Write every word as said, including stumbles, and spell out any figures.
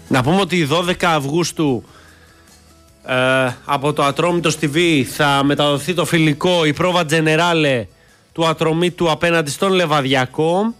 Να πούμε ότι δώδεκα Αυγούστου ε, από το Ατρόμητος τι βι θα μεταδοθεί το φιλικό, η πρόβα τζενεράλε του Ατρομήτου απέναντι στον Λεβαδιακό.